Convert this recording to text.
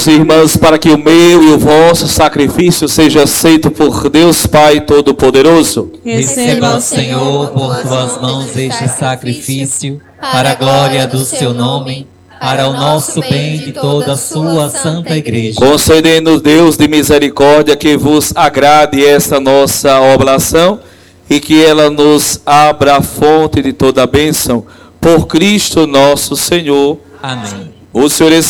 Irmãos, para que o meu e o vosso sacrifício seja aceito por Deus Pai Todo-Poderoso. Receba, Senhor, por tuas mãos este sacrifício, para a glória do seu nome, para o nosso bem e de toda a sua santa igreja. Concedendo, Deus de misericórdia, que vos agrade esta nossa oblação e que ela nos abra a fonte de toda a bênção. Por Cristo nosso Senhor. Amém. O Senhor